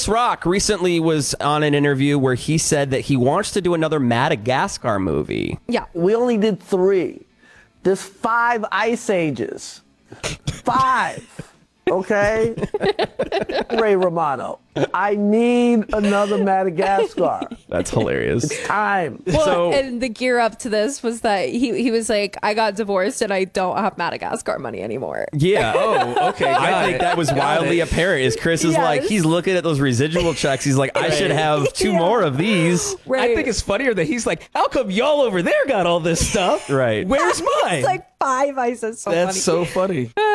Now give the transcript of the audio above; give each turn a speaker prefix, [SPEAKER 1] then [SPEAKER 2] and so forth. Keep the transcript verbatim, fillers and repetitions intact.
[SPEAKER 1] Chris Rock recently was on an interview where he said that he wants to do another Madagascar movie.
[SPEAKER 2] Yeah.
[SPEAKER 3] We only did three. There's five ice ages. Five. Okay? Ray Romano, I need another Madagascar.
[SPEAKER 1] That's hilarious.
[SPEAKER 3] It's time.
[SPEAKER 2] Well,
[SPEAKER 1] So-
[SPEAKER 2] and the gear up to this was that he, he was like, I got divorced and I don't have Madagascar money anymore.
[SPEAKER 1] Yeah.
[SPEAKER 4] Oh, okay.
[SPEAKER 1] I
[SPEAKER 4] got
[SPEAKER 1] think
[SPEAKER 4] it.
[SPEAKER 1] that was
[SPEAKER 4] Got
[SPEAKER 1] wildly
[SPEAKER 4] it.
[SPEAKER 1] apparent. Is Chris is
[SPEAKER 2] Yes.
[SPEAKER 1] like, he's looking at those residual checks. He's like, I should have two
[SPEAKER 2] Yeah.
[SPEAKER 1] more of these.
[SPEAKER 2] Right.
[SPEAKER 4] I think it's funnier that he's like, how come y'all over there got all this stuff?
[SPEAKER 1] Right.
[SPEAKER 4] Where's mine?
[SPEAKER 2] It's like five ices. So
[SPEAKER 4] That's
[SPEAKER 2] funny.
[SPEAKER 4] so funny.